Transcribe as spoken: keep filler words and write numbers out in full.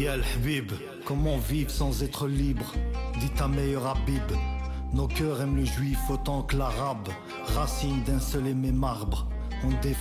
Ya al-Habib, comment vivre sans être libre? Dis ta meilleure Habib. Nos cœurs aiment le juif autant que l'arabe. Racine d'un seul et même arbre. On défend